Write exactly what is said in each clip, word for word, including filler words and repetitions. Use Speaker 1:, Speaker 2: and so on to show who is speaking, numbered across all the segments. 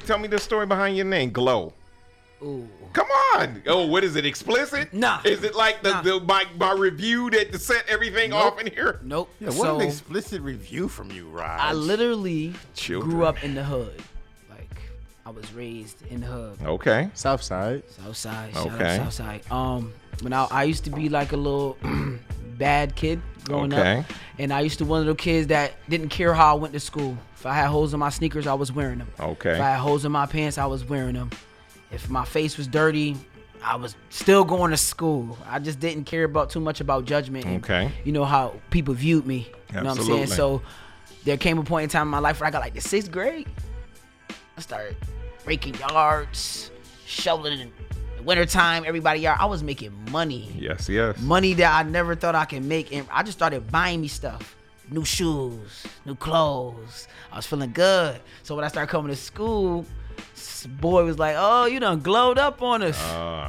Speaker 1: tell me the story behind your name, Glow.
Speaker 2: Ooh.
Speaker 1: Come on. Oh, what is it? Explicit?
Speaker 2: Nah.
Speaker 1: Is it like the,
Speaker 2: Nah.
Speaker 1: the my, my review that set everything
Speaker 2: Nope.
Speaker 1: off in here?
Speaker 2: Nope.
Speaker 3: Yeah, what
Speaker 2: so
Speaker 3: an explicit review from you, Raj.
Speaker 2: I literally
Speaker 1: Children.
Speaker 2: grew up in the hood. Like I was raised in the hood.
Speaker 1: Okay.
Speaker 4: South Side.
Speaker 2: South side. Shout
Speaker 1: Okay.
Speaker 2: out South side. Um, when I, I used to be like a little bad kid growing
Speaker 1: Okay.
Speaker 2: up, and I used to one of the kids that didn't care how I went to school. If I had holes in my sneakers, I was wearing them.
Speaker 1: Okay.
Speaker 2: If I had holes in my pants, I was wearing them. If my face was dirty, I was still going to school. I just didn't care about too much about judgment. And,
Speaker 1: Okay.
Speaker 2: you know how people viewed me. You know what I'm
Speaker 1: Absolutely.
Speaker 2: saying? So there came a point in time in my life where I got like the sixth grade. I started breaking yards, shoveling in the wintertime, everybody yard. I was making money.
Speaker 1: Yes, yes.
Speaker 2: Money that I never thought I could make. And I just started buying me stuff. New shoes, new clothes. I was feeling good. So when I started coming to school, this boy was like, oh, you done glowed up on us.
Speaker 1: Uh,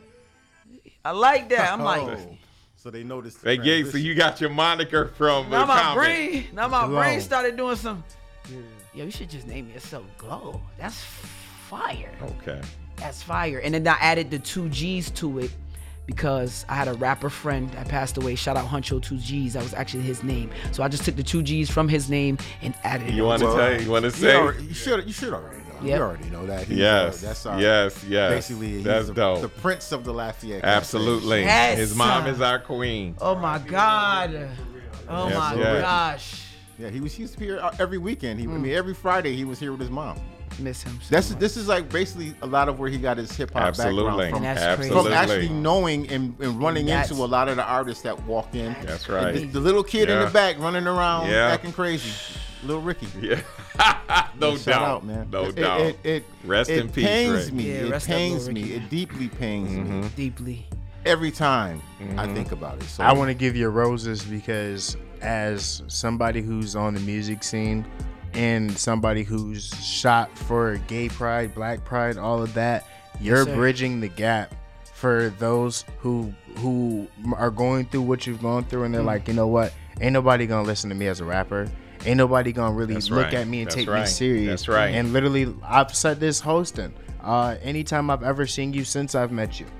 Speaker 2: I like that. I'm
Speaker 3: Oh,
Speaker 2: like,
Speaker 3: so they noticed. the
Speaker 1: hey, Gabe, so
Speaker 3: transition.
Speaker 1: you got your moniker from
Speaker 2: now
Speaker 1: the
Speaker 2: my
Speaker 1: comic.
Speaker 2: brain, now my
Speaker 4: Glow.
Speaker 2: brain started doing some. Yo, you should just name yourself Glow. That's fire.
Speaker 1: Okay.
Speaker 2: That's fire. And then I added the two G's to it because I had a rapper friend that passed away. Shout out Huncho two G's. That was actually his name. So I just took the two G's from his name and added it.
Speaker 1: You want to
Speaker 3: Well,
Speaker 1: tell? You want to
Speaker 3: You,
Speaker 1: say?
Speaker 3: already, you should. You should already know.
Speaker 2: Yep.
Speaker 3: You already know that. He's,
Speaker 1: Yes.
Speaker 3: Uh, that's our,
Speaker 1: yes. Yes.
Speaker 3: Basically, he's
Speaker 1: that's
Speaker 3: the,
Speaker 1: dope.
Speaker 3: the prince of the Lafayette.
Speaker 1: Absolutely.
Speaker 2: Yes.
Speaker 1: His mom is our queen.
Speaker 2: Oh my God. Oh
Speaker 1: Yes,
Speaker 2: my
Speaker 1: yes.
Speaker 2: gosh.
Speaker 3: Yeah, he was. He used to be here every weekend. He, I
Speaker 2: Mm.
Speaker 3: mean, every Friday he was here with his mom.
Speaker 2: Miss him. So
Speaker 3: That's
Speaker 2: much.
Speaker 3: this is like basically a lot of where he got his hip hop
Speaker 1: Absolutely.
Speaker 3: background from.
Speaker 2: And that's crazy.
Speaker 1: Absolutely.
Speaker 3: From actually knowing and, and running
Speaker 2: That's-
Speaker 3: into a lot of the artists that walk in.
Speaker 1: That's
Speaker 3: And
Speaker 1: right.
Speaker 3: the, the little kid in
Speaker 1: Yeah.
Speaker 3: the back running around
Speaker 1: Yeah.
Speaker 3: acting crazy, little Ricky.
Speaker 1: Yeah. no
Speaker 3: Shout
Speaker 1: doubt.
Speaker 3: out, man.
Speaker 1: No
Speaker 3: it,
Speaker 1: doubt.
Speaker 3: It, it,
Speaker 1: Rest
Speaker 3: it
Speaker 1: in peace,
Speaker 3: pains
Speaker 1: Rick.
Speaker 3: me.
Speaker 2: Yeah,
Speaker 3: it
Speaker 2: rest up,
Speaker 3: pains
Speaker 2: little
Speaker 3: me.
Speaker 2: Ricky.
Speaker 3: It deeply pains me
Speaker 2: Deeply.
Speaker 3: every time
Speaker 1: Mm-hmm.
Speaker 3: I think about it. So
Speaker 4: I want to give you roses because as somebody who's on the music scene and somebody who's shot for gay pride, black pride, all of that, you're
Speaker 2: sir.
Speaker 4: bridging the gap for those who who are going through what you've gone through and they're like, you know what? Ain't nobody gonna listen to me as a rapper. Ain't nobody gonna really
Speaker 1: That's
Speaker 4: look
Speaker 1: right.
Speaker 4: at me and
Speaker 1: That's
Speaker 4: take me
Speaker 1: right.
Speaker 4: serious.
Speaker 1: That's right.
Speaker 4: And literally, I've said this hosting. Uh, anytime I've ever seen you since I've met you,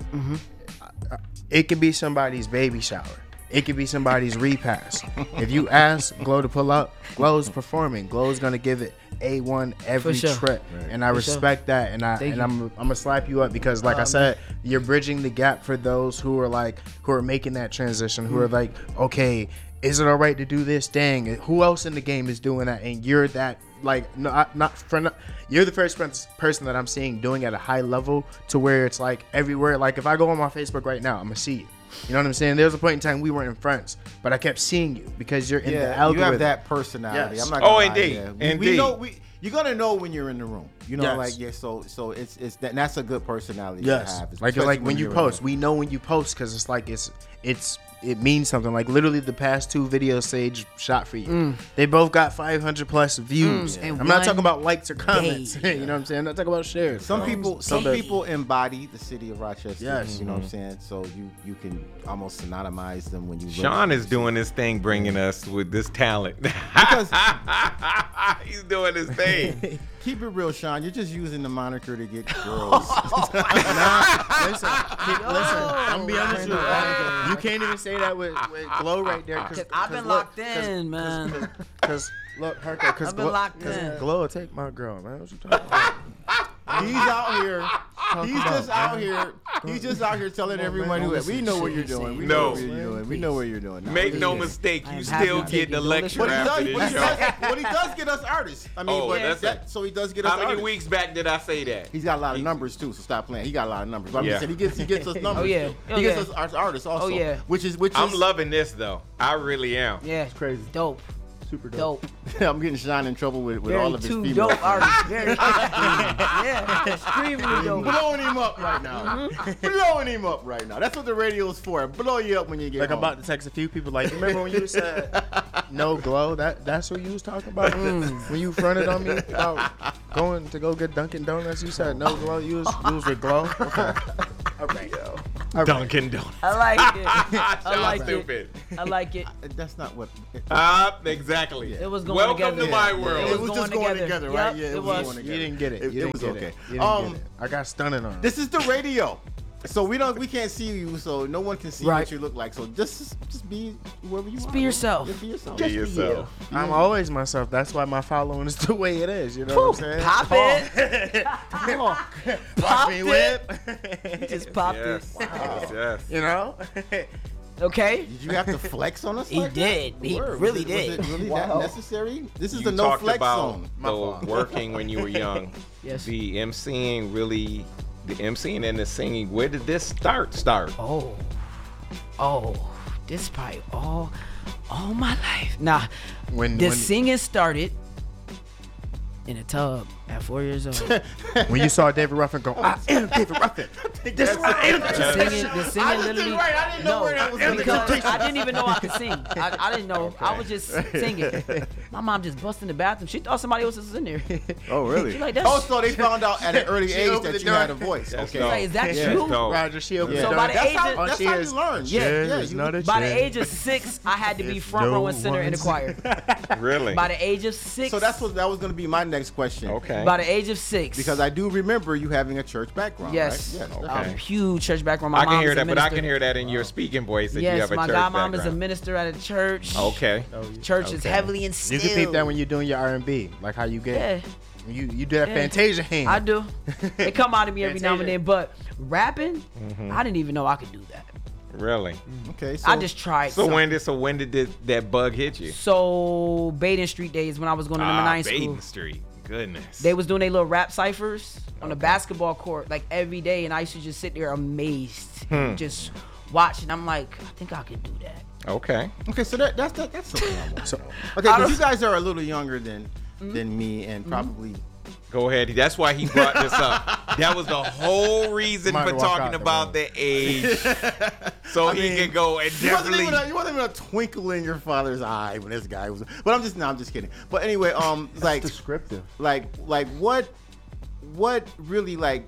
Speaker 4: it could be somebody's baby shower. It could be somebody's repass. If you ask Glow to pull up, Glow's performing. Glow's gonna give it A one every
Speaker 2: For sure.
Speaker 4: trip, and I
Speaker 2: For
Speaker 4: respect that. And I
Speaker 2: Thank
Speaker 4: and
Speaker 2: you.
Speaker 4: I'm I'm gonna slap you up because, like I
Speaker 2: Um,
Speaker 4: said, you're bridging the gap for those who are like who are making that transition. Who are
Speaker 2: Mm-hmm.
Speaker 4: like, okay, is it all right to do this? Dang, who else in the game is doing that? And you're that like not not for not, you're the first pers- person that I'm seeing doing at a high level to where it's like everywhere. Like if I go on my Facebook right now, I'm gonna see you. You know what I'm saying? There was a point in time we weren't friends, but I kept seeing you because you're in the
Speaker 3: yeah,
Speaker 4: algorithm.
Speaker 3: you have that personality.
Speaker 4: Yes.
Speaker 3: I'm not
Speaker 1: Oh,
Speaker 3: gonna lie,
Speaker 1: indeed.
Speaker 3: yeah. We, we
Speaker 1: Indeed.
Speaker 3: know we. You're gonna know when you're in the room. You know,
Speaker 4: Yes.
Speaker 3: like yeah. So so it's it's that, and that's a good personality
Speaker 4: Yes,
Speaker 3: to have.
Speaker 4: like
Speaker 3: especially
Speaker 4: like when you
Speaker 3: you're in
Speaker 4: post,
Speaker 3: the-
Speaker 4: we know when you post because it's like it's it's it means something. Like literally, the past two videos Sage shot for you, they both got five hundred plus views.
Speaker 2: Mm, in
Speaker 4: I'm not
Speaker 2: one
Speaker 4: talking about likes or comments.
Speaker 2: day.
Speaker 4: You know what I'm saying? I'm not talking about shares.
Speaker 3: Some
Speaker 4: So-
Speaker 3: people,
Speaker 4: so
Speaker 3: some
Speaker 4: the-
Speaker 3: people embody the city of Rochester.
Speaker 4: Yes.
Speaker 3: you know what I'm saying. So you you can almost synonymize them when you. look
Speaker 1: Sean
Speaker 3: at
Speaker 1: is
Speaker 3: them.
Speaker 1: doing his thing, bringing us with this talent.
Speaker 3: Because-
Speaker 1: He's doing his thing.
Speaker 3: Keep it real, Sean. You're just using the moniker to get girls.
Speaker 4: listen, keep, listen. I'm gonna be honest with you. You can't even say that with, with Glow right there. Cause,
Speaker 2: Cause I've been locked in, man.
Speaker 4: Because look, Herco, because
Speaker 2: I've been locked in.
Speaker 4: Glow will take my girl, man. What you talking about?
Speaker 3: He's out here. He's just out here. He's just out here telling everyone who. We know what you're doing. We know
Speaker 1: No.
Speaker 3: what you're doing. We know what you're doing.
Speaker 1: Make no
Speaker 3: Yeah.
Speaker 1: mistake,
Speaker 2: I
Speaker 1: you
Speaker 2: am
Speaker 1: still
Speaker 2: happy to
Speaker 1: get
Speaker 2: take
Speaker 1: the
Speaker 2: it. Don't
Speaker 1: lecture
Speaker 3: But he does.
Speaker 1: after
Speaker 3: But
Speaker 1: this
Speaker 3: he
Speaker 1: show.
Speaker 3: does, but he does get us artists. I mean,
Speaker 1: Oh,
Speaker 3: but
Speaker 1: that's
Speaker 3: that,
Speaker 1: it.
Speaker 3: so he does get us
Speaker 1: How many
Speaker 3: artists.
Speaker 1: weeks back did I say that?
Speaker 3: He's got a lot of numbers too, so stop playing. He got a lot of numbers. But I'm
Speaker 1: Yeah.
Speaker 3: just saying he gets he gets us numbers.
Speaker 2: Oh, yeah.
Speaker 3: too.
Speaker 2: Oh,
Speaker 3: he gets
Speaker 2: yeah.
Speaker 3: us our artists also.
Speaker 2: Oh, yeah.
Speaker 3: Which is which is
Speaker 1: I'm loving this though. I really am.
Speaker 2: Yeah,
Speaker 4: crazy.
Speaker 2: dope,
Speaker 4: Super dope.
Speaker 2: dope.
Speaker 3: I'm getting Sean in trouble with, with
Speaker 2: Very
Speaker 3: all of his
Speaker 2: two
Speaker 3: female
Speaker 2: dope
Speaker 3: friends.
Speaker 2: artists. Very yeah, extremely dope.
Speaker 3: Blowing him up right now. Blowing him up right now. That's what the radio is for. Blow you up when you get
Speaker 4: Like I'm
Speaker 3: home.
Speaker 4: about to text a few people. Like, remember when you said no Glow? That that's what you was talking about. When you fronted on me about going to go get Dunkin' Donuts, you said no Glow. You was you was with Glow. Okay. Okay.
Speaker 1: Dunkin' Donuts.
Speaker 2: I like it. I
Speaker 1: Y'all
Speaker 2: like
Speaker 1: stupid.
Speaker 2: it. I like it.
Speaker 3: That's not what.
Speaker 1: Ah, exactly.
Speaker 2: It was going
Speaker 1: Welcome
Speaker 2: together.
Speaker 1: to my
Speaker 2: Yeah.
Speaker 1: world.
Speaker 3: It was just going together, right?
Speaker 2: Yep,
Speaker 3: Yeah,
Speaker 2: it
Speaker 3: it
Speaker 2: was.
Speaker 3: was going
Speaker 4: You
Speaker 3: together.
Speaker 4: didn't get it.
Speaker 3: It-
Speaker 4: You
Speaker 3: it
Speaker 4: didn't
Speaker 3: was
Speaker 4: get
Speaker 3: okay.
Speaker 4: it. You didn't
Speaker 3: Um,
Speaker 4: get it. I got stunning on.
Speaker 3: This is the radio, so we don't, we can't see you, so no one can see
Speaker 2: Right.
Speaker 3: what you look like. So just, just be whoever you
Speaker 2: Just
Speaker 3: are.
Speaker 2: be yourself.
Speaker 3: Just be yourself.
Speaker 1: Be yourself.
Speaker 4: I'm always myself. That's why my following is the way it is. You know what I'm saying?
Speaker 2: Pop it.
Speaker 4: Watch me
Speaker 2: it.
Speaker 4: whip.
Speaker 2: Just popped
Speaker 1: Yes.
Speaker 2: it.
Speaker 1: Yes. yes.
Speaker 4: You know?
Speaker 2: Okay.
Speaker 3: Did you have to flex on us?
Speaker 2: He
Speaker 3: like
Speaker 2: did.
Speaker 3: That?
Speaker 2: He
Speaker 3: Word.
Speaker 2: really
Speaker 3: was it,
Speaker 2: did.
Speaker 3: Was it really
Speaker 2: Wow.
Speaker 3: that necessary? This is
Speaker 1: You
Speaker 3: the no
Speaker 1: talked
Speaker 3: flex
Speaker 1: about
Speaker 3: zone.
Speaker 4: My fault.
Speaker 1: the working when you were young.
Speaker 2: Yes.
Speaker 1: The emceeing really, the emceeing and the singing. Where did this start? Start.
Speaker 2: Oh. Oh. This probably all all my life. Nah.
Speaker 4: When
Speaker 2: The
Speaker 4: when,
Speaker 2: singing started in a tub at four years old.
Speaker 4: when you saw David Ruffin go, I am David Ruffin. This is what I am.
Speaker 2: The singing, the singing
Speaker 3: I just
Speaker 2: literally.
Speaker 3: didn't- right, I didn't know
Speaker 2: no,
Speaker 3: where that was gonna
Speaker 2: because
Speaker 3: go.
Speaker 2: I didn't even know I could sing. I, I didn't know. I was just singing. My mom just busted in the bathroom. She thought somebody else was in there.
Speaker 3: Oh, really?
Speaker 2: She like, that's-
Speaker 3: oh, so they found out at an early
Speaker 4: She
Speaker 3: age
Speaker 4: opened
Speaker 3: that
Speaker 4: the
Speaker 3: you
Speaker 4: door.
Speaker 3: had a voice.
Speaker 1: That's
Speaker 3: Okay.
Speaker 1: dope.
Speaker 2: Like, is that
Speaker 1: Yeah.
Speaker 2: you?
Speaker 1: Dope.
Speaker 4: Roger, she opened
Speaker 3: Yeah.
Speaker 4: the
Speaker 2: So
Speaker 4: door.
Speaker 2: by the
Speaker 3: that's
Speaker 2: age
Speaker 3: how,
Speaker 2: of-
Speaker 3: that's
Speaker 4: Oh,
Speaker 3: how
Speaker 4: cheers.
Speaker 3: you learn.
Speaker 4: Cheers.
Speaker 3: Yeah, yeah.
Speaker 4: It's
Speaker 3: You,
Speaker 4: not a
Speaker 2: By the
Speaker 4: cheers.
Speaker 2: age of six, I had to be
Speaker 4: If
Speaker 2: front
Speaker 4: no
Speaker 2: row and center in the choir.
Speaker 1: Really?
Speaker 2: By the age of six.
Speaker 3: so that's what that was going to be my next question.
Speaker 1: Okay.
Speaker 2: By the age of six.
Speaker 3: Because I do remember you having a church background.
Speaker 2: Yes.
Speaker 3: Right? Yes.
Speaker 1: Okay.
Speaker 2: I'm huge church background. My
Speaker 1: I can
Speaker 2: mom
Speaker 1: hear
Speaker 2: is a
Speaker 1: that, but I
Speaker 2: minister.
Speaker 1: can hear that in your speaking voice that you
Speaker 2: Yes,
Speaker 1: have a
Speaker 2: my
Speaker 1: church
Speaker 2: godmom is a
Speaker 1: background.
Speaker 2: minister at a church.
Speaker 1: Okay.
Speaker 2: Church is
Speaker 1: Okay.
Speaker 2: heavily
Speaker 4: You
Speaker 2: instilled.
Speaker 4: can peep that when you're doing your R and B, like how you get.
Speaker 2: Yeah,
Speaker 4: You you do that
Speaker 2: Yeah.
Speaker 4: Fantasia hand.
Speaker 2: I do. They come out of me every now and
Speaker 4: Fantasia.
Speaker 2: then, but rapping,
Speaker 1: Mm-hmm.
Speaker 2: I didn't even know I could do that.
Speaker 1: Really?
Speaker 3: Okay. So
Speaker 2: I just tried.
Speaker 1: So
Speaker 2: some-
Speaker 1: when did so when did this, that bug hit you?
Speaker 2: So Baden Street days when I was going to number
Speaker 1: Ah,
Speaker 2: nine
Speaker 1: Baden
Speaker 2: school,
Speaker 1: Street. Goodness.
Speaker 2: they was doing their little rap ciphers on the
Speaker 1: Okay.
Speaker 2: basketball court like every day, and I used to just sit there amazed,
Speaker 1: Hmm.
Speaker 2: just watching. I'm like, I think I could do that.
Speaker 1: Okay.
Speaker 3: okay. So that, that's that, that's something I want.
Speaker 4: So-
Speaker 3: Okay,
Speaker 2: I
Speaker 3: because
Speaker 2: don't-
Speaker 3: you guys are a little younger than
Speaker 2: Mm-hmm.
Speaker 3: than me, and probably.
Speaker 1: Go ahead. That's why he brought this up. That was the whole reason
Speaker 4: Might
Speaker 1: for
Speaker 4: walk
Speaker 1: talking
Speaker 4: out the
Speaker 1: about the age. So he
Speaker 3: mean,
Speaker 1: could go and
Speaker 3: You wasn't,
Speaker 1: definitely.
Speaker 3: even a, you wasn't even a twinkle in your father's eye when this guy was. But I'm just no, I'm just kidding. But anyway, um, like,
Speaker 5: Descriptive.
Speaker 3: like, like, what, what really like,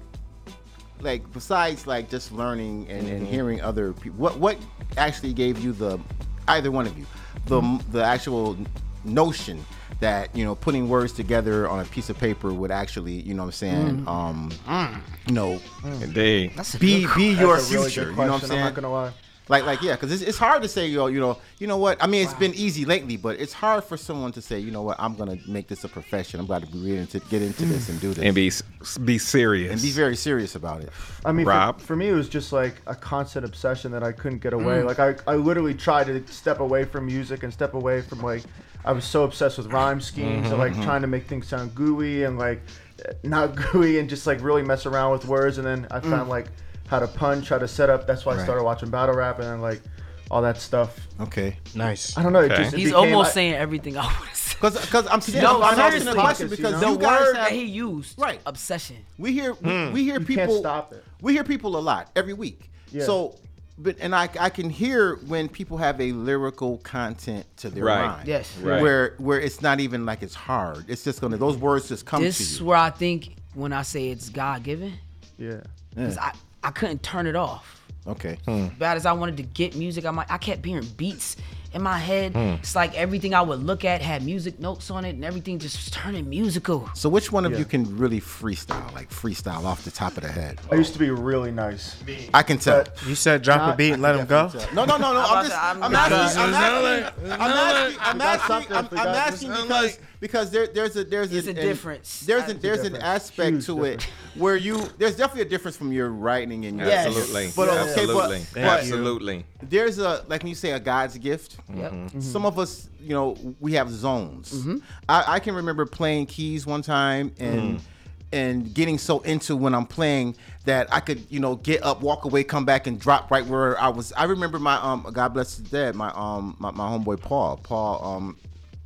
Speaker 3: like besides like just learning and, and hearing other people, what, what actually gave you the, either one of you, the the actual notion that, you know, putting words together on a piece of paper would actually, you know what I'm saying, um, you know,
Speaker 1: Indeed.
Speaker 2: That's a
Speaker 3: be
Speaker 2: good
Speaker 3: be your
Speaker 5: That's a really
Speaker 3: future.
Speaker 5: good
Speaker 3: You know what I'm
Speaker 5: question,
Speaker 3: saying?
Speaker 5: I'm not gonna lie.
Speaker 3: Like, like, yeah, because it's, it's hard to say, you know, you know, you know what? I mean, it's been easy lately, but it's hard for someone to say, you know what? I'm gonna make this a profession. I'm going to be ready to get into this and do this
Speaker 1: And be be serious.
Speaker 3: and be very serious about it.
Speaker 5: I mean,
Speaker 1: Rob?
Speaker 5: for, for me, it was just like a constant obsession that I couldn't get away. Like I, I literally tried to step away from music and step away from like, I was so obsessed with rhyme schemes and like trying to make things sound gooey and like not gooey and just like really mess around with words. And then I found like how to punch, how to set up. That's why I
Speaker 3: Right.
Speaker 5: started watching battle rap and then like all that stuff.
Speaker 3: Okay.
Speaker 4: nice.
Speaker 5: I don't know. It
Speaker 1: Okay.
Speaker 5: just it
Speaker 2: He's
Speaker 5: became-
Speaker 2: almost
Speaker 5: I-
Speaker 2: saying everything I would have said.
Speaker 3: Because because I'm, saying,
Speaker 2: No,
Speaker 3: I'm asking
Speaker 2: seriously.
Speaker 3: a question because
Speaker 5: You
Speaker 2: The
Speaker 5: know?
Speaker 3: you guys
Speaker 2: word
Speaker 3: have,
Speaker 2: that he used,
Speaker 3: Right.
Speaker 2: obsession.
Speaker 3: we hear we, we hear
Speaker 5: You
Speaker 3: people
Speaker 5: can't stop it.
Speaker 3: we hear people a lot every week.
Speaker 5: Yeah.
Speaker 3: So, but and I I can hear when people have a lyrical content to their
Speaker 1: Right.
Speaker 3: mind.
Speaker 2: Yes.
Speaker 1: Right.
Speaker 3: Where where it's not even like it's hard. It's just gonna those words just come
Speaker 2: This
Speaker 3: to
Speaker 2: is
Speaker 3: you.
Speaker 2: where I think when I say it's God given,
Speaker 5: Yeah.
Speaker 2: because I, I couldn't turn it off.
Speaker 3: Okay.
Speaker 2: Bad as I wanted to get music, I might I kept hearing beats in my head.
Speaker 3: Hmm.
Speaker 2: It's like everything I would look at had music notes on it, and everything just was turning musical.
Speaker 3: So which one of
Speaker 5: Yeah.
Speaker 3: you can really freestyle, like freestyle off the top of the head?
Speaker 5: I used to be really nice.
Speaker 3: I can tell.
Speaker 5: But
Speaker 4: You said drop a
Speaker 5: Not-
Speaker 4: beat and let him go.
Speaker 3: No, no, no, no.
Speaker 2: about
Speaker 3: I'm just.
Speaker 2: to- I'm
Speaker 3: I'm
Speaker 2: not-
Speaker 3: asking. I'm asking. I'm asking. I'm
Speaker 5: We got
Speaker 3: asking.
Speaker 5: something,
Speaker 3: I'm
Speaker 5: we
Speaker 3: I'm
Speaker 5: got
Speaker 3: asking
Speaker 5: this.
Speaker 3: because because there there's a there's
Speaker 2: It's a
Speaker 3: an-
Speaker 2: difference.
Speaker 3: There's a
Speaker 2: It's a
Speaker 3: there's an
Speaker 5: difference.
Speaker 3: aspect
Speaker 5: Huge
Speaker 3: to it
Speaker 5: difference.
Speaker 3: where you there's definitely a difference from your writing and your
Speaker 2: Yes.
Speaker 1: Absolutely.
Speaker 3: But okay,
Speaker 1: Absolutely.
Speaker 3: but, but
Speaker 1: Absolutely.
Speaker 3: there's a like when you say a God's gift.
Speaker 2: Yep.
Speaker 3: Mm-hmm. Some of us, you know, we have zones.
Speaker 2: Mm-hmm.
Speaker 3: I, I can remember playing keys one time and and getting so into when I'm playing that I could, you know, get up, walk away, come back, and drop right where I was. I remember my um, God bless his dad, my um, my, my homeboy Paul. Paul, um,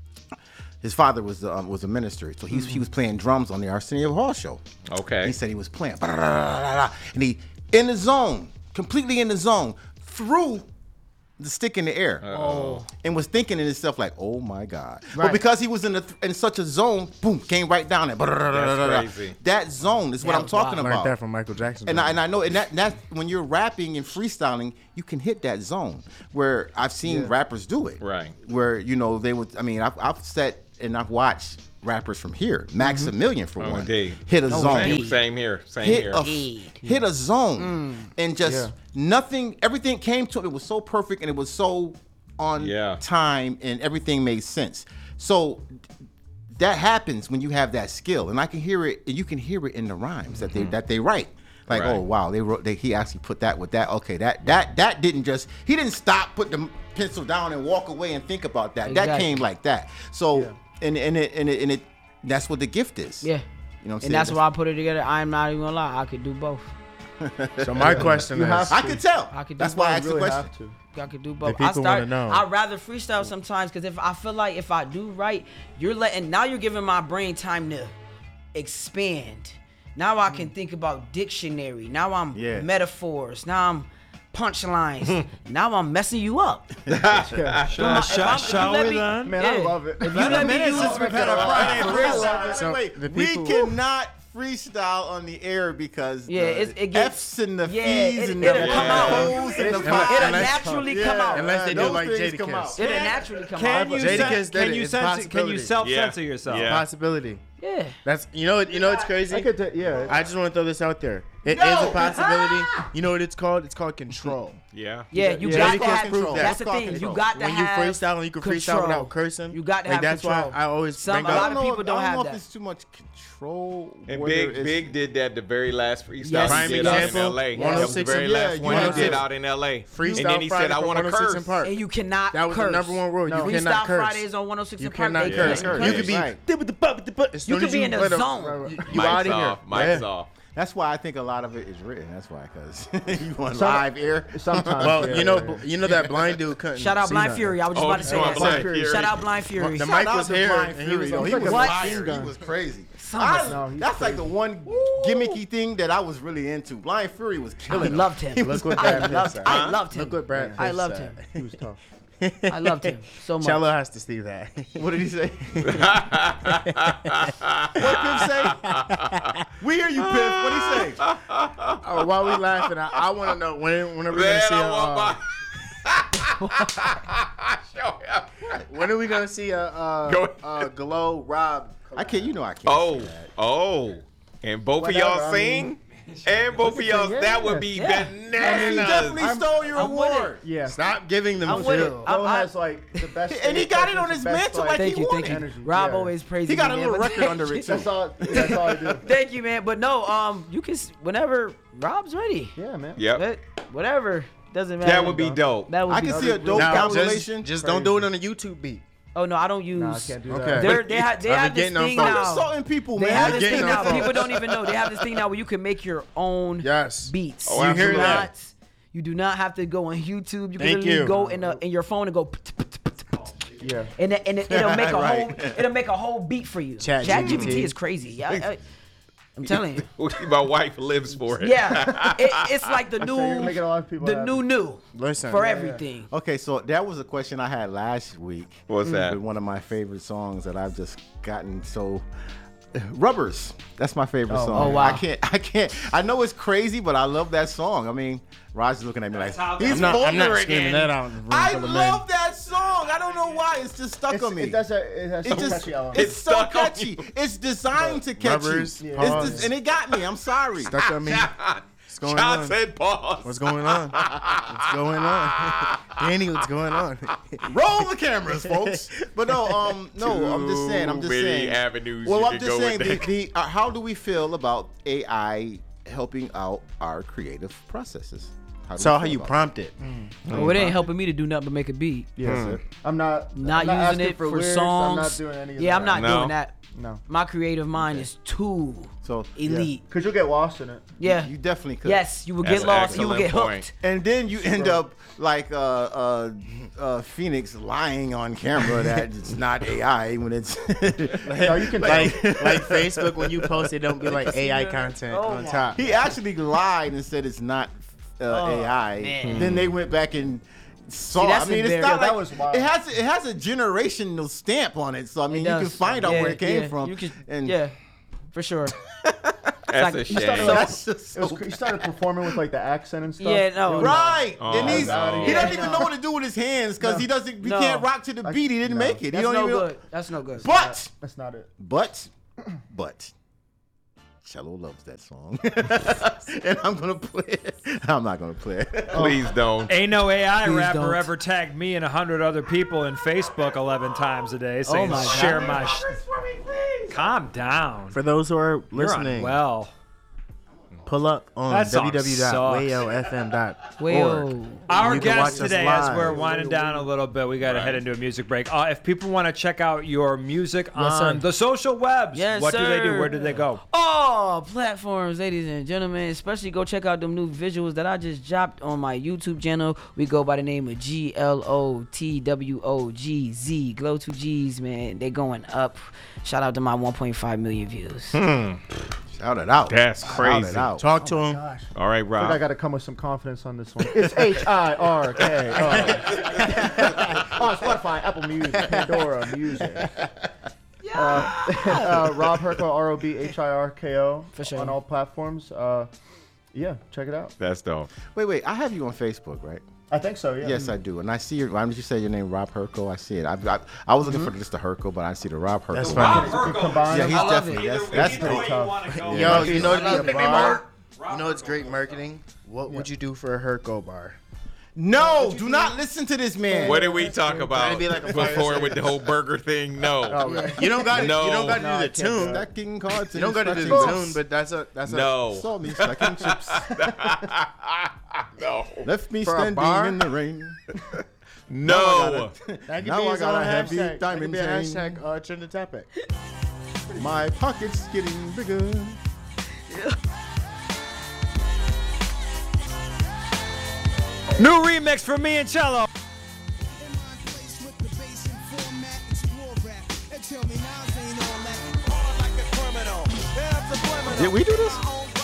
Speaker 3: his father was um, was a minister, so he's he was playing drums on the Arsenio Hall show.
Speaker 1: Okay.
Speaker 3: He said he was playing, and he in the zone, completely in the zone, threw the stick in the air.
Speaker 2: Oh.
Speaker 3: And was thinking in himself like, "Oh my God!" But
Speaker 4: Right.
Speaker 3: because he was in the in such a zone, boom, came right down there.
Speaker 1: That's crazy.
Speaker 3: That zone is what
Speaker 2: That
Speaker 3: I'm
Speaker 2: was
Speaker 3: talking
Speaker 2: wild.
Speaker 4: Learned
Speaker 3: about.
Speaker 4: that from Michael Jackson.
Speaker 3: And I, and I know, and that that when you're rapping and freestyling, you can hit that zone where I've seen rappers do it.
Speaker 1: Right.
Speaker 3: Where you know they would. I mean, I've, I've sat and I've watched rappers from here, Maximilian for
Speaker 1: Oh,
Speaker 3: one,
Speaker 1: indeed.
Speaker 3: hit a zone.
Speaker 1: Same, same here. Same
Speaker 3: Hit
Speaker 1: here.
Speaker 3: a
Speaker 2: Indeed.
Speaker 3: hit a zone and just
Speaker 5: Yeah.
Speaker 3: nothing. Everything came to it. It was so perfect and it was so on
Speaker 1: Yeah.
Speaker 3: time and everything made sense. So that happens when you have that skill, and I can hear it. You can hear it in the rhymes that they that they write. Like,
Speaker 1: Right.
Speaker 3: oh wow, they wrote. They, he actually put that with that. Okay, that that that didn't just. He didn't stop, put the pencil down, and walk away and think about that. That
Speaker 2: Exactly.
Speaker 3: came like that. So and and it and it, and it that's what the gift is.
Speaker 2: Yeah.
Speaker 3: You know what I'm saying?
Speaker 2: And that's why I put it together. I'm not even gonna lie. I could do both.
Speaker 4: So my question
Speaker 5: You
Speaker 4: is,
Speaker 5: have
Speaker 3: I could tell.
Speaker 2: I could do
Speaker 3: That's why I
Speaker 2: both.
Speaker 3: asked
Speaker 5: You
Speaker 3: the
Speaker 5: really
Speaker 3: question.
Speaker 5: have to.
Speaker 2: I could do both.
Speaker 4: people
Speaker 2: I start.
Speaker 4: wanna know.
Speaker 2: I'd rather freestyle sometimes because if I feel like if I do right, you're letting now you're giving my brain time to expand. Now I can think about dictionary. Now I'm
Speaker 3: Yeah.
Speaker 2: metaphors. Now I'm punchlines. Now I'm messing you up.
Speaker 6: Shall,
Speaker 2: If I'm- if you
Speaker 6: shall
Speaker 2: let
Speaker 6: we
Speaker 2: me-
Speaker 6: then?
Speaker 5: Man, I
Speaker 2: Yeah.
Speaker 5: love it.
Speaker 2: If you let me
Speaker 3: minutes
Speaker 2: use
Speaker 3: since we've had a Friday freestyle.
Speaker 4: So,
Speaker 3: Wait,
Speaker 4: the
Speaker 3: we
Speaker 4: people-
Speaker 3: cannot freestyle on the air because
Speaker 2: Yeah,
Speaker 3: the
Speaker 2: it's- it gets-
Speaker 3: F's and the
Speaker 2: yeah,
Speaker 3: F's
Speaker 2: it-
Speaker 3: and
Speaker 2: it'll
Speaker 3: the
Speaker 2: come out.
Speaker 3: O's and the
Speaker 5: It's-
Speaker 3: fives.
Speaker 2: It'll
Speaker 4: Unless-
Speaker 2: naturally
Speaker 3: Yeah,
Speaker 2: come out.
Speaker 4: Unless they do
Speaker 3: those
Speaker 4: like
Speaker 3: things come
Speaker 4: Jadakiss.
Speaker 3: out.
Speaker 2: It'll naturally come
Speaker 6: Can
Speaker 2: out.
Speaker 6: you
Speaker 4: Jadakiss
Speaker 6: cens-
Speaker 4: did
Speaker 6: can
Speaker 4: it.
Speaker 6: you
Speaker 4: It's
Speaker 6: censor, can
Speaker 4: possibility.
Speaker 6: you self censor
Speaker 1: Yeah.
Speaker 6: yourself?
Speaker 1: Yeah.
Speaker 4: possibility.
Speaker 2: Yeah.
Speaker 4: That's you know what you know what's crazy.
Speaker 5: I could, ta- yeah.
Speaker 4: I just want to throw this out there. It is a possibility. You know what it's called? It's called control.
Speaker 1: Yeah.
Speaker 2: Yeah, you
Speaker 5: Yeah.
Speaker 2: got
Speaker 3: Jadakiss
Speaker 2: to have
Speaker 3: control.
Speaker 2: That's the
Speaker 3: That's
Speaker 2: thing.
Speaker 3: control.
Speaker 2: You got to
Speaker 4: When you
Speaker 2: have
Speaker 4: freestyle and you can freestyle
Speaker 2: control.
Speaker 4: without cursing.
Speaker 2: You got to
Speaker 4: like,
Speaker 2: have
Speaker 4: that's
Speaker 2: control.
Speaker 4: why I always
Speaker 2: Some
Speaker 4: bring
Speaker 2: a
Speaker 4: up-
Speaker 2: lot of
Speaker 3: I
Speaker 2: people
Speaker 3: don't
Speaker 2: don't
Speaker 3: know
Speaker 2: have
Speaker 3: if
Speaker 2: that.
Speaker 3: it's too much control.
Speaker 1: And
Speaker 3: whether
Speaker 1: Big
Speaker 3: it's-
Speaker 1: Big did that the very last freestyle
Speaker 2: Yes.
Speaker 1: he
Speaker 4: Prime
Speaker 1: did out in
Speaker 4: example,
Speaker 1: L A.
Speaker 2: one
Speaker 1: That was the
Speaker 4: oh six
Speaker 1: very
Speaker 4: and-
Speaker 1: last
Speaker 3: yeah,
Speaker 1: one
Speaker 3: you
Speaker 1: he
Speaker 3: have
Speaker 1: did
Speaker 3: to-
Speaker 1: out in L A.
Speaker 4: Freestyle
Speaker 1: And then he
Speaker 4: Friday
Speaker 1: said, "I
Speaker 4: from
Speaker 1: want to
Speaker 4: one oh six
Speaker 1: curse."
Speaker 4: and Park.
Speaker 2: And you cannot
Speaker 4: That was
Speaker 2: curse.
Speaker 4: the number one rule. You
Speaker 2: Freestyle
Speaker 4: cannot curse.
Speaker 2: Fridays on one oh six
Speaker 4: You
Speaker 2: and Park.
Speaker 4: cannot
Speaker 2: they
Speaker 4: curse.
Speaker 2: can't
Speaker 4: You
Speaker 2: curse.
Speaker 4: could be.
Speaker 3: Right.
Speaker 4: As
Speaker 2: You
Speaker 4: soon
Speaker 2: could
Speaker 4: as
Speaker 2: be in the
Speaker 4: let a-
Speaker 2: zone.
Speaker 4: You, you
Speaker 1: Mike's
Speaker 4: out of here.
Speaker 1: off. Mike's
Speaker 4: Yeah.
Speaker 1: off.
Speaker 3: That's why I think a lot of it is written. That's why, because you want
Speaker 5: Some-
Speaker 3: live air.
Speaker 5: Sometimes.
Speaker 4: Well,
Speaker 5: yeah,
Speaker 4: you know,
Speaker 5: yeah, yeah.
Speaker 4: you know that blind dude couldn't.
Speaker 2: Shout out
Speaker 4: see
Speaker 2: Blind
Speaker 4: nothing.
Speaker 2: Fury. I was just
Speaker 1: Oh,
Speaker 2: about to say
Speaker 1: you
Speaker 2: that.
Speaker 1: want Blind Fury.
Speaker 2: Shout out Blind Fury.
Speaker 4: The
Speaker 3: Shout
Speaker 4: mic
Speaker 3: out
Speaker 4: was
Speaker 3: to
Speaker 4: here,
Speaker 3: Blind
Speaker 4: and he
Speaker 3: Fury,
Speaker 4: was
Speaker 3: though.
Speaker 4: on
Speaker 3: He
Speaker 5: like
Speaker 3: was
Speaker 5: a
Speaker 2: What?
Speaker 3: fire.
Speaker 5: machine gun.
Speaker 3: He was crazy.
Speaker 2: Son
Speaker 3: I-
Speaker 2: of
Speaker 5: No, he's
Speaker 3: that's like the
Speaker 5: crazy.
Speaker 3: one gimmicky thing that I was really into. Blind Fury was
Speaker 2: I
Speaker 3: killing.
Speaker 2: loved him.
Speaker 3: He was
Speaker 4: Look what
Speaker 2: I
Speaker 4: Brad Pitt
Speaker 2: loved.
Speaker 4: said.
Speaker 2: I loved him.
Speaker 4: Look what Brad.
Speaker 2: I
Speaker 4: Pitt
Speaker 2: loved
Speaker 4: said.
Speaker 2: him.
Speaker 5: He was tough.
Speaker 2: I loved him so much.
Speaker 4: Cello has to see that.
Speaker 3: What did he say? What Piff say? We hear you, Piff. What he say?
Speaker 4: Oh, while we laughing, I, I want to know when when are we gonna
Speaker 1: Man,
Speaker 4: see
Speaker 1: I
Speaker 4: a,
Speaker 1: want
Speaker 4: uh,
Speaker 1: my. Show him.
Speaker 4: when are we gonna see a uh,
Speaker 1: Go
Speaker 4: uh, Glow Rob?
Speaker 3: I can't. You know I can't.
Speaker 1: Oh,
Speaker 3: say that.
Speaker 1: oh. And both
Speaker 5: Whatever,
Speaker 1: of y'all
Speaker 5: I
Speaker 1: sing?
Speaker 5: mean-
Speaker 1: and both of y'all,
Speaker 5: Yeah.
Speaker 1: that would be
Speaker 2: Yeah.
Speaker 3: He
Speaker 1: bananas.
Speaker 3: definitely stole your
Speaker 2: I'm with
Speaker 3: award.
Speaker 5: Yeah.
Speaker 4: Stop giving them
Speaker 2: I'm with it.
Speaker 4: feel.
Speaker 2: I'm-
Speaker 5: Glow
Speaker 2: I-
Speaker 5: has like the best.
Speaker 3: And he
Speaker 5: stage
Speaker 3: got it on
Speaker 5: presence,
Speaker 3: his
Speaker 5: the best,
Speaker 3: mantle like
Speaker 2: Thank
Speaker 3: he
Speaker 2: you,
Speaker 3: wanted.
Speaker 2: thank you.
Speaker 5: energy.
Speaker 2: Rob
Speaker 5: Yeah.
Speaker 2: always praises
Speaker 3: He got
Speaker 2: me,
Speaker 3: a
Speaker 2: man,
Speaker 3: little
Speaker 2: but
Speaker 3: record
Speaker 2: thank
Speaker 3: under
Speaker 2: you.
Speaker 3: it too.
Speaker 5: That's all. That's all I do.
Speaker 2: Thank you, man. But no, um, you can s- whenever Rob's ready.
Speaker 5: Yeah, man.
Speaker 1: Yep.
Speaker 2: That, whatever doesn't matter.
Speaker 1: That would be dope.
Speaker 2: That would
Speaker 3: I
Speaker 2: be
Speaker 3: can see a dope
Speaker 4: Now,
Speaker 3: compilation.
Speaker 4: just, just don't do it on a YouTube beat.
Speaker 2: Oh no, I don't use.
Speaker 5: Nah, I can't do
Speaker 4: Okay.
Speaker 5: that.
Speaker 2: They're, they have they
Speaker 4: I've
Speaker 2: have
Speaker 4: been
Speaker 2: this
Speaker 4: getting on
Speaker 2: thing
Speaker 4: phones.
Speaker 3: Stop
Speaker 2: now.
Speaker 3: insulting people,
Speaker 2: They
Speaker 3: man.
Speaker 2: have
Speaker 4: You're
Speaker 2: this
Speaker 4: getting
Speaker 2: thing
Speaker 4: on
Speaker 2: now.
Speaker 4: phones.
Speaker 2: People don't even know. They have this thing now where you can make your own
Speaker 4: Yes.
Speaker 2: beats.
Speaker 1: Oh,
Speaker 2: you
Speaker 1: absolutely.
Speaker 2: do not. You do not have to go on YouTube. You can
Speaker 4: Thank
Speaker 2: literally
Speaker 4: you.
Speaker 2: go in a, in your phone and go.
Speaker 5: Yeah.
Speaker 2: And it, and it, it'll make a
Speaker 3: Right.
Speaker 2: whole it'll make a whole beat for you.
Speaker 4: Chat
Speaker 2: Chat
Speaker 4: G
Speaker 2: G
Speaker 4: P
Speaker 2: P
Speaker 4: T
Speaker 2: T is crazy. Yeah, I, I'm telling you.
Speaker 1: My wife lives for it.
Speaker 2: Yeah, it, it's like the
Speaker 5: So you're
Speaker 2: new
Speaker 5: making a lot of people
Speaker 2: the
Speaker 5: happy.
Speaker 2: new new
Speaker 4: Listen.
Speaker 2: for
Speaker 4: Yeah,
Speaker 2: everything.
Speaker 3: Okay, so that was a question I had last week.
Speaker 1: What's that?
Speaker 3: With one of my favorite songs that I've just gotten so. Rubbers. That's my favorite
Speaker 5: Oh,
Speaker 3: song.
Speaker 2: oh, wow.
Speaker 3: I can't. I can't. I know it's crazy, but I love that song. I mean, Roger's looking at me like
Speaker 6: how-
Speaker 3: he's
Speaker 4: I'm not, I'm not
Speaker 3: vulnerable
Speaker 4: screaming
Speaker 3: again.
Speaker 4: that out in the room
Speaker 3: I
Speaker 4: full of men.
Speaker 3: love that song. I don't know why it's just stuck
Speaker 5: It's,
Speaker 3: on me.
Speaker 5: it does. A, it has
Speaker 3: It
Speaker 5: some
Speaker 3: just,
Speaker 5: catchy elements.
Speaker 3: it's
Speaker 1: It's
Speaker 3: so
Speaker 1: stuck on
Speaker 3: catchy.
Speaker 1: you.
Speaker 3: It's designed to catch
Speaker 4: Rubbers,
Speaker 3: you.
Speaker 4: pause.
Speaker 3: It's des- and it got me. I'm sorry.
Speaker 4: Stuck on me. What's going
Speaker 1: John
Speaker 4: on?
Speaker 1: said pause.
Speaker 4: What's going on? What's going on? Danny, what's going on?
Speaker 3: Roll the cameras, folks. But no, um, no, I'm just saying. I'm just
Speaker 1: Too many
Speaker 3: saying.
Speaker 1: avenues
Speaker 3: Well,
Speaker 1: you
Speaker 3: I'm
Speaker 1: could
Speaker 3: just
Speaker 1: go
Speaker 3: saying.
Speaker 1: with
Speaker 3: The,
Speaker 1: that.
Speaker 3: the, uh, how do we feel about A I helping out our creative processes? How do
Speaker 4: So
Speaker 3: we
Speaker 4: how
Speaker 3: feel
Speaker 4: you
Speaker 3: about
Speaker 4: prompt it?
Speaker 2: Oh, it ain't helping me to do nothing but make a beat.
Speaker 5: Yes, sir. I'm not.
Speaker 2: Not
Speaker 5: I'm not
Speaker 2: using
Speaker 5: asking
Speaker 2: it for,
Speaker 5: lyrics,
Speaker 2: songs.
Speaker 5: I'm not doing any of
Speaker 2: yeah,
Speaker 5: that.
Speaker 2: I'm not
Speaker 1: No.
Speaker 2: doing that.
Speaker 5: No.
Speaker 2: My creative mind is too
Speaker 3: So
Speaker 2: elite.
Speaker 5: Because you'll get lost in it.
Speaker 2: Yeah.
Speaker 3: you definitely could.
Speaker 2: Yes, you will
Speaker 1: That's
Speaker 2: get
Speaker 1: an
Speaker 2: lost. You will
Speaker 1: excellent
Speaker 2: get
Speaker 1: point.
Speaker 2: hooked.
Speaker 3: And then you end up like uh, uh, uh, Phoenix lying on camera that it's not A I when it's.
Speaker 5: No, you can
Speaker 4: Like like Facebook when you post it, don't be like A I content
Speaker 2: Oh
Speaker 4: on
Speaker 2: my
Speaker 4: top.
Speaker 3: He actually lied and said it's not uh,
Speaker 2: Oh,
Speaker 3: A I.
Speaker 2: man.
Speaker 3: Then they went back and saw.
Speaker 2: that's
Speaker 3: I mean,
Speaker 2: embarrassing.
Speaker 3: it's not
Speaker 5: Yeah, that
Speaker 3: like
Speaker 5: was wild.
Speaker 3: it has it has a generational stamp on it. So I mean,
Speaker 2: It
Speaker 3: you can
Speaker 2: does.
Speaker 3: find out
Speaker 2: Yeah,
Speaker 3: where it came
Speaker 2: yeah,
Speaker 3: from.
Speaker 2: You can,
Speaker 3: and
Speaker 2: yeah, for sure.
Speaker 1: That's
Speaker 2: like-
Speaker 1: a
Speaker 2: you
Speaker 1: shame.
Speaker 2: So-
Speaker 3: that's just
Speaker 5: It was,
Speaker 3: so
Speaker 5: he started performing with like the accent and stuff.
Speaker 2: Yeah, no,
Speaker 5: It was-
Speaker 3: right.
Speaker 1: Oh,
Speaker 3: and he's
Speaker 1: no.
Speaker 3: he doesn't
Speaker 2: Yeah,
Speaker 3: even
Speaker 2: no.
Speaker 3: know what to do with his hands because he doesn't. He
Speaker 2: No.
Speaker 3: can't rock to the beat. He didn't
Speaker 5: no.
Speaker 3: make it. He
Speaker 2: That's
Speaker 3: don't
Speaker 2: no
Speaker 3: even.
Speaker 2: good. That's no good.
Speaker 3: But
Speaker 5: That's not it.
Speaker 3: but but. Cello loves that song, and I'm gonna play it. I'm not gonna play it.
Speaker 1: Please don't.
Speaker 6: Ain't no A I
Speaker 2: Please
Speaker 6: rapper
Speaker 2: don't.
Speaker 6: ever tagged me and a hundred other people in Facebook eleven times a day saying
Speaker 2: my God.
Speaker 6: share my. Sh- Calm down.
Speaker 4: For those who are
Speaker 6: You're
Speaker 4: listening,
Speaker 6: well.
Speaker 4: pull up on
Speaker 6: That song
Speaker 4: w w w dot
Speaker 6: sucks.
Speaker 4: wayo f m dot org.
Speaker 2: Wayo.
Speaker 6: Our
Speaker 4: You can watch
Speaker 6: guest
Speaker 4: us
Speaker 6: today, as
Speaker 4: live.
Speaker 6: we're winding down a little bit, we got to head into a music break. Uh, if people want to check out your music
Speaker 2: Yes,
Speaker 6: on
Speaker 2: sir.
Speaker 6: the social webs,
Speaker 2: Yes,
Speaker 6: what do they do?
Speaker 2: sir.
Speaker 6: Where do they go?
Speaker 2: All platforms, ladies and gentlemen. Especially go check out them new visuals that I just dropped on my YouTube channel. We go by the name of G L O T W O G Z. Glow two G's, man. They going up. Shout out to my one point five million views.
Speaker 3: Shout it out.
Speaker 1: That's
Speaker 3: Shout
Speaker 1: crazy.
Speaker 3: it out.
Speaker 4: Talk to him.
Speaker 1: All right,
Speaker 5: I think I
Speaker 1: Rob.
Speaker 5: got to come with some confidence on this one. It's H I R K O. On Spotify, Apple Music, Pandora Music. Uh, uh, Rob Herko, R O B H I R K O.
Speaker 2: For sure.
Speaker 5: On all platforms. Uh, yeah, check it out.
Speaker 1: That's dope.
Speaker 3: Wait, wait. I have you on Facebook, right?
Speaker 5: I think so, yeah.
Speaker 3: Yes, I do. And I see your. Why did you say your name, Rob Herko? I see it. I've got. I was looking for just the Herko, but I see the Rob Herko.
Speaker 4: That's funny.
Speaker 5: We combine
Speaker 3: Yeah,
Speaker 5: them.
Speaker 3: he's
Speaker 2: I love
Speaker 3: definitely.
Speaker 2: it.
Speaker 3: That's, that's pretty tough.
Speaker 4: Yo, you know
Speaker 2: I love
Speaker 4: what'd be a
Speaker 2: it.
Speaker 4: bar? You know it's great marketing? What would you do for a Herco bar?
Speaker 3: No, do not listen to this man.
Speaker 1: What did we talk about
Speaker 4: be like a
Speaker 1: before with the whole burger thing? No.
Speaker 4: You don't got
Speaker 1: No.
Speaker 4: you don't got to
Speaker 5: No, I
Speaker 4: do the
Speaker 5: can't do
Speaker 4: tune.
Speaker 3: Stacking cards.
Speaker 4: You don't got to do
Speaker 3: and
Speaker 4: the
Speaker 3: stacking
Speaker 4: tune, but that's a that's a
Speaker 1: No.
Speaker 3: Saw me stacking chips.
Speaker 1: No.
Speaker 3: Left me
Speaker 4: For a
Speaker 3: standing
Speaker 4: bar?
Speaker 3: in the rain.
Speaker 1: No.
Speaker 4: that could
Speaker 3: Now
Speaker 4: be
Speaker 3: I
Speaker 4: his
Speaker 3: got
Speaker 4: own
Speaker 3: a heavy
Speaker 4: hashtag. That could
Speaker 3: diamond
Speaker 4: be a
Speaker 3: chain.
Speaker 4: hashtag uh, Trinidad.
Speaker 3: My pocket's getting bigger.
Speaker 6: New remix for me and Cello.
Speaker 3: Did we do this?